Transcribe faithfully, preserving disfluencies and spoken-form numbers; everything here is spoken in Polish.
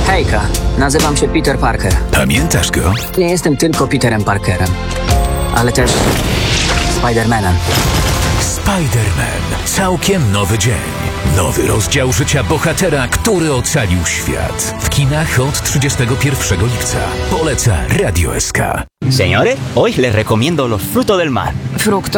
Hejka, nazywam się Peter Parker. Pamiętasz go? Nie jestem tylko Peterem Parkerem, ale też Spider-Manem. Spider-Man. Całkiem nowy dzień. Nowy rozdział życia bohatera, który ocalił świat. W kinach od trzydziestego pierwszego lipca. Poleca Radio S K. Señores, hoy les recomiendo los frutos del mar. Frukto